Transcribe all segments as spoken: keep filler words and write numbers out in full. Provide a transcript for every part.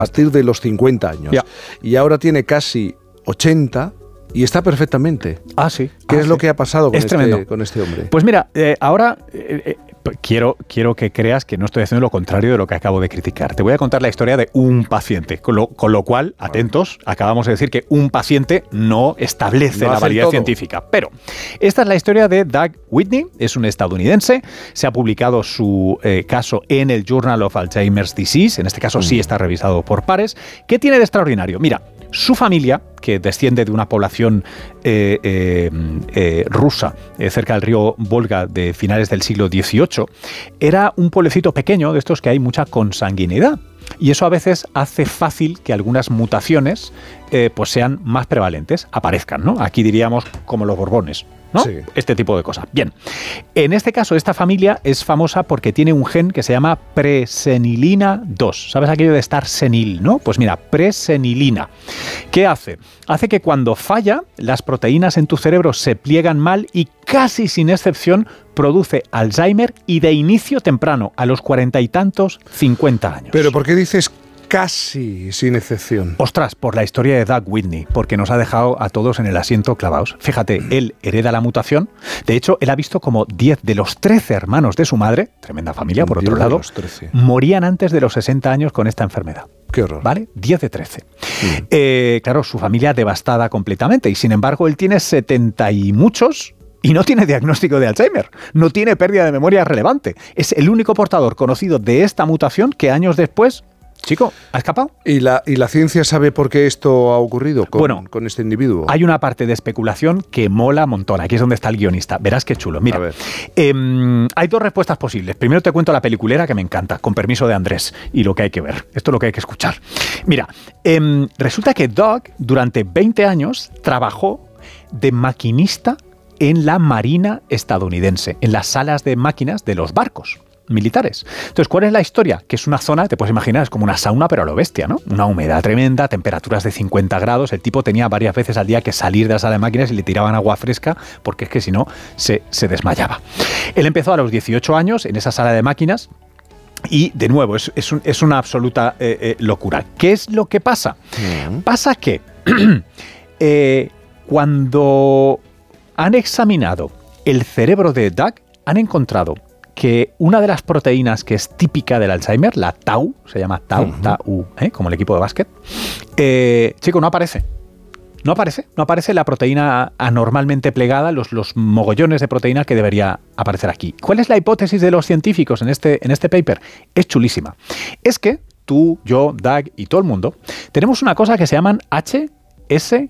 partir de los cincuenta años. Ya. Y ahora tiene casi ochenta y está perfectamente. Ah, sí. ¿Qué ah, es sí. lo que ha pasado con, Es este, tremendo. con este hombre? Pues mira, eh, ahora eh, eh, quiero, quiero que creas que no estoy haciendo lo contrario de lo que acabo de criticar. Te voy a contar la historia de un paciente, con lo, con lo cual, atentos, acabamos de decir que un paciente no establece No la hace validez todo. científica. Pero esta es la historia de Doug Whitney, es un estadounidense, se ha publicado su eh, caso en el Journal of Alzheimer's Disease, en este caso sí está revisado por pares. ¿Qué tiene de extraordinario? Mira, su familia, que desciende de una población eh, eh, eh, rusa eh, cerca del río Volga de finales del siglo dieciocho, era un pueblecito pequeño de estos que hay mucha consanguinidad. Y eso a veces hace fácil que algunas mutaciones eh, pues sean más prevalentes, aparezcan, ¿no? Aquí diríamos como los Borbones, ¿no? Sí. Este tipo de cosas. Bien, en este caso esta familia es famosa porque tiene un gen que se llama presenilina dos. ¿Sabes aquello de estar senil, no? Pues mira, presenilina. ¿Qué hace? Hace que cuando falla, las proteínas en tu cerebro se pliegan mal y casi sin excepción produce Alzheimer y de inicio temprano, a los cuarenta y tantos, cincuenta años. ¿Pero por qué dices casi sin excepción? Ostras, por la historia de Doug Whitney, porque nos ha dejado a todos en el asiento clavados. Fíjate, él hereda la mutación. De hecho, él ha visto como diez de los trece hermanos de su madre, tremenda familia por otro diez de lado, los trece. morían antes de los sesenta años con esta enfermedad. Qué horror. ¿Vale? diez de trece. Mm. Eh, claro, su familia devastada completamente y sin embargo él tiene setenta y muchos y no tiene diagnóstico de Alzheimer, no tiene pérdida de memoria relevante. Es el único portador conocido de esta mutación que años después, chico, ha escapado. ¿Y la, ¿Y la ciencia sabe por qué esto ha ocurrido con, Bueno, con este individuo? Hay una parte de especulación que mola montón. Aquí es donde está el guionista. Verás qué chulo. Mira, A ver. eh, hay dos respuestas posibles. Primero te cuento la peliculera que me encanta, con permiso de Andrés, y lo que hay que ver. Esto es lo que hay que escuchar. Mira, eh, resulta que Doug durante veinte años trabajó de maquinista en la Marina estadounidense, en las salas de máquinas de los barcos militares. Entonces, ¿cuál es la historia? Que es una zona, te puedes imaginar, es como una sauna, pero a lo bestia, ¿no? Una humedad tremenda, temperaturas de cincuenta grados. El tipo tenía varias veces al día que salir de la sala de máquinas y le tiraban agua fresca, porque es que si no, se, se desmayaba. Él empezó a los dieciocho años en esa sala de máquinas. Y, de nuevo, es, es, un, es una absoluta eh, eh, locura. ¿Qué es lo que pasa? Mm. Pasa que eh, cuando han examinado el cerebro de Doug, han encontrado que una de las proteínas que es típica del Alzheimer, la tau, se llama tau, uh-huh. tau, ¿eh? Como el equipo de básquet, eh, chico, no aparece. No aparece, no aparece la proteína anormalmente plegada, los, los mogollones de proteína que debería aparecer aquí. ¿Cuál es la hipótesis de los científicos en este, en este paper? Es chulísima. Es que tú, yo, Doug y todo el mundo tenemos una cosa que se llaman H S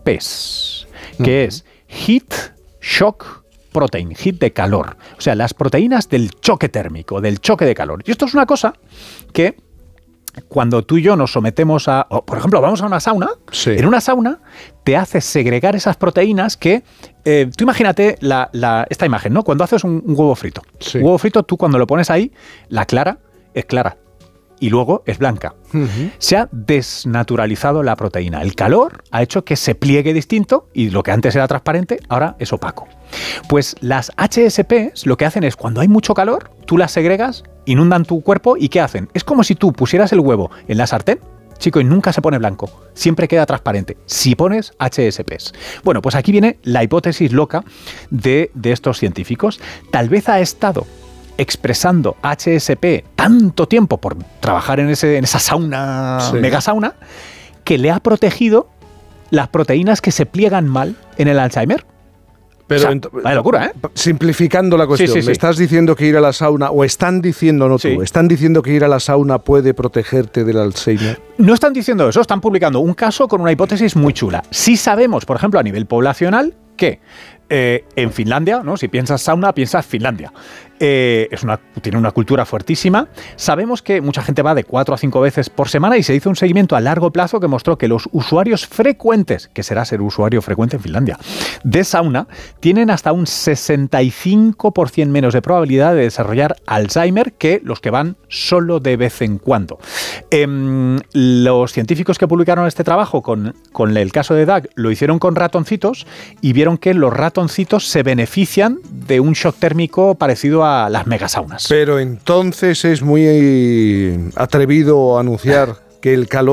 Ps, que uh-huh. es Heat Shock Protein, heat de calor. O sea, las proteínas del choque térmico, del choque de calor. Y esto es una cosa que cuando tú y yo nos sometemos a... Oh, por ejemplo, vamos a una sauna. Sí. En una sauna te hace segregar esas proteínas que... Eh, tú imagínate la, la, esta imagen, ¿no? Cuando haces un, un huevo frito. Sí. Un huevo frito, tú cuando lo pones ahí, la clara es clara. Y luego es blanca. Uh-huh. Se ha desnaturalizado la proteína. El calor ha hecho que se pliegue distinto y lo que antes era transparente, ahora es opaco. Pues las H S Ps lo que hacen es, cuando hay mucho calor, tú las segregas, inundan tu cuerpo y ¿qué hacen? Es como si tú pusieras el huevo en la sartén, chico, y nunca se pone blanco, siempre queda transparente, si pones H S Ps. Bueno, pues aquí viene la hipótesis loca de, de estos científicos. Tal vez ha estado expresando H S P tanto tiempo por trabajar en, ese, en esa sauna, sí. mega sauna, que le ha protegido las proteínas que se pliegan mal en el Alzheimer. Pero, o sea, ent- vaya locura, ¿eh? Simplificando la cuestión, Sí, sí, sí. me estás diciendo que ir a la sauna, o están diciendo, no tú, Sí. están diciendo que ir a la sauna puede protegerte del Alzheimer. No están diciendo eso, están publicando un caso con una hipótesis muy chula. Sí sabemos, por ejemplo, a nivel poblacional, que eh, en Finlandia, ¿no? Si piensas sauna, piensas Finlandia. Eh, es una, tiene una cultura fuertísima. Sabemos que mucha gente va de cuatro a cinco veces por semana y se hizo un seguimiento a largo plazo que mostró que los usuarios frecuentes, que será ser usuario frecuente en Finlandia, de sauna, tienen hasta un sesenta y cinco por ciento menos de probabilidad de desarrollar Alzheimer que los que van solo de vez en cuando. Eh, los científicos que publicaron este trabajo con, con el caso de Doug lo hicieron con ratoncitos y vieron que los ratoncitos se benefician de un shock térmico parecido a las megasaunas. Pero entonces es muy atrevido anunciar que el calor